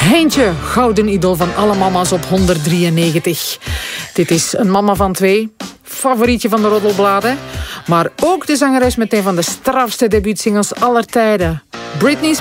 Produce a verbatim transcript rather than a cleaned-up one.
Heintje, gouden idool van alle mama's op honderddrieënnegentig. Dit is een mama van twee, favorietje van de roddelbladen. Maar ook de zangeres met een van de strafste debuutsingles aller tijden. Britney